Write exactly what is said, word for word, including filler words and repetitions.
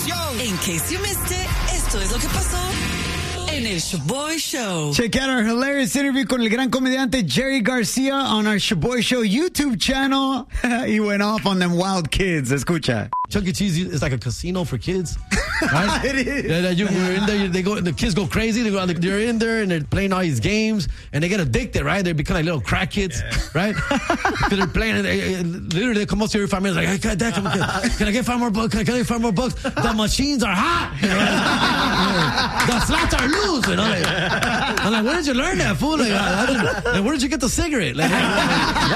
In case you missed it, esto es lo que pasó en el Shaboy Show. Check out our hilarious interview con el gran comediante Jerry Garcia on our Shaboy Show YouTube channel. He went off on them wild kids. Escucha. Chuck E. Cheese is like a casino for kids, right? It is. Yeah, you, you're in there, they go, the kids go crazy. They go, they're in there and they're playing all these games, and they get addicted, right? They become like little crack kids, yeah. Right? Because they're playing, and they, literally they come up to every five minutes like, hey, Dad, can, can I get five more bucks? Can I get five more bucks? The machines are hot. You know? The slots are loose. You know? Like, I'm like, where did you learn that, fool? Like, like, where did you get the cigarette? Like,